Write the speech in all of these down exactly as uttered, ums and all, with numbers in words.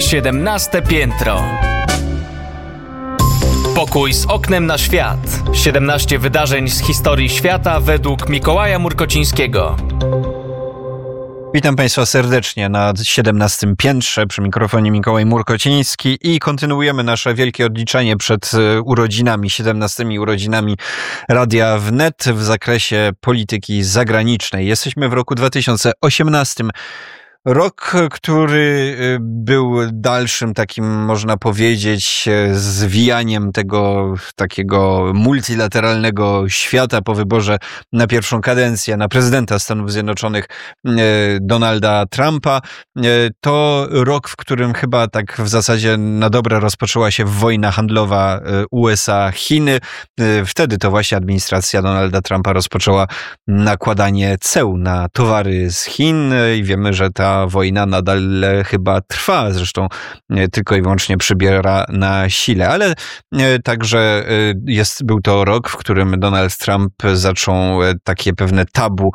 siedemnaste piętro. Pokój z oknem na świat. siedemnaście wydarzeń z historii świata według Mikołaja Murkocińskiego. Witam Państwa serdecznie na siedemnastym piętrze, przy mikrofonie Mikołaj Murkociński i kontynuujemy nasze wielkie odliczanie przed urodzinami, siedemnastymi urodzinami Radia Wnet w zakresie polityki zagranicznej. Jesteśmy w roku dwa tysiące osiemnastym. Rok, który był dalszym takim, można powiedzieć, zwijaniem tego takiego multilateralnego świata po wyborze na pierwszą kadencję, na prezydenta Stanów Zjednoczonych Donalda Trumpa. To rok, w którym chyba tak w zasadzie na dobre rozpoczęła się wojna handlowa U S A Chiny. Wtedy to właśnie administracja Donalda Trumpa rozpoczęła nakładanie ceł na towary z Chin i wiemy, że ta wojna nadal chyba trwa, zresztą tylko i wyłącznie przybiera na sile, ale także jest, był to rok, w którym Donald Trump zaczął takie pewne tabu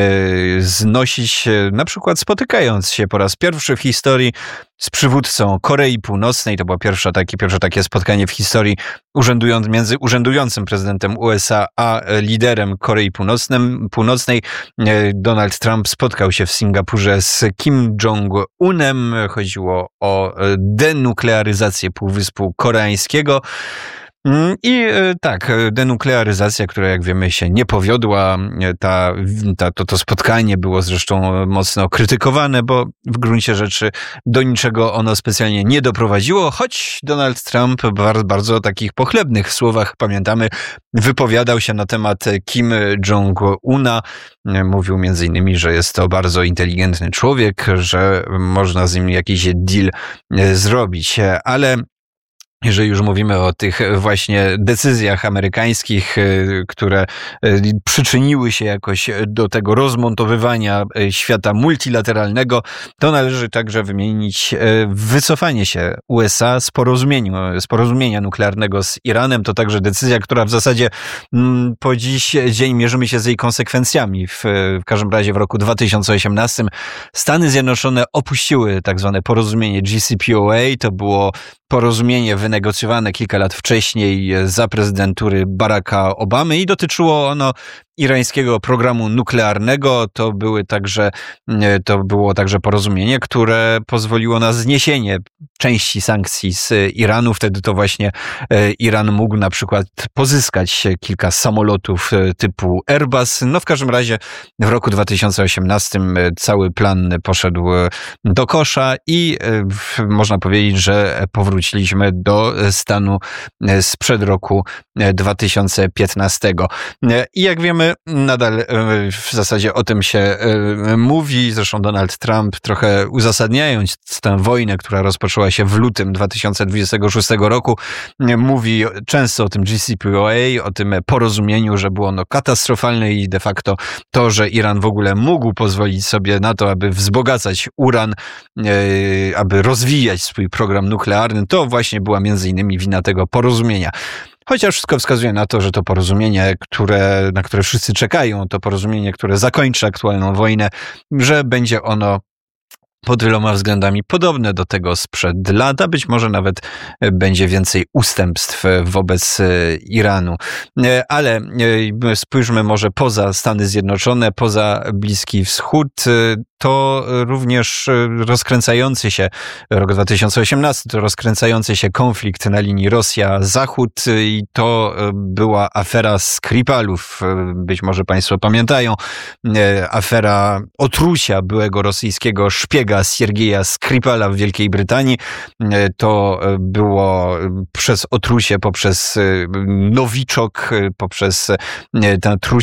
znosić, na przykład spotykając się po raz pierwszy w historii z przywódcą Korei Północnej. To było pierwsze takie, pierwsze takie spotkanie w historii urzędując, między urzędującym prezydentem U S A a liderem Korei Północnym, Północnej. Donald Trump spotkał się w Singapurze z Kim Jong-unem. Chodziło o denuklearyzację Półwyspu Koreańskiego. I tak, denuklearyzacja, która jak wiemy się nie powiodła, ta, ta, to, to spotkanie było zresztą mocno krytykowane, bo w gruncie rzeczy do niczego ono specjalnie nie doprowadziło, choć Donald Trump w bardzo, bardzo takich pochlebnych słowach, pamiętamy, wypowiadał się na temat Kim Jong-una. Mówił między innymi, że jest to bardzo inteligentny człowiek, że można z nim jakiś deal zrobić, ale jeżeli już mówimy o tych właśnie decyzjach amerykańskich, które przyczyniły się jakoś do tego rozmontowywania świata multilateralnego, to należy także wymienić wycofanie się U S A z porozumienia, z porozumienia nuklearnego z Iranem. To także decyzja, która w zasadzie po dziś dzień mierzymy się z jej konsekwencjami. W, w każdym razie w roku dwa tysiące osiemnastym Stany Zjednoczone opuściły tak zwane porozumienie J C P O A. To było porozumienie wynegocjowane kilka lat wcześniej za prezydentury Baracka Obamy i dotyczyło ono irańskiego programu nuklearnego. To były także, to było także porozumienie, które pozwoliło na zniesienie części sankcji z Iranu. Wtedy to właśnie Iran mógł na przykład pozyskać kilka samolotów typu Airbus. No w każdym razie w roku dwa tysiące osiemnastym cały plan poszedł do kosza i można powiedzieć, że powróciliśmy do stanu sprzed roku dwa tysiące piętnastego. I jak wiemy, nadal w zasadzie o tym się mówi. Zresztą Donald Trump, trochę uzasadniając tę wojnę, która rozpoczęła się w lutym dwa tysiące dwudziestego szóstego roku, mówi często o tym J C P O A, o tym porozumieniu, że było ono katastrofalne i de facto to, że Iran w ogóle mógł pozwolić sobie na to, aby wzbogacać uran, aby rozwijać swój program nuklearny, to właśnie była między innymi wina tego porozumienia. Chociaż wszystko wskazuje na to, że to porozumienie, które, na które wszyscy czekają, to porozumienie, które zakończy aktualną wojnę, że będzie ono pod wieloma względami podobne do tego sprzed lat, a być może nawet będzie więcej ustępstw wobec Iranu. Ale spójrzmy może poza Stany Zjednoczone, poza Bliski Wschód. To również rozkręcający się, rok dwa tysiące osiemnasty, to rozkręcający się konflikt na linii Rosja-Zachód i to była afera Skripalów. Być może Państwo pamiętają. Afera otrucia byłego rosyjskiego szpiega Siergieja Skripala w Wielkiej Brytanii. To było przez otrucie, poprzez nowiczok, poprzez tę truć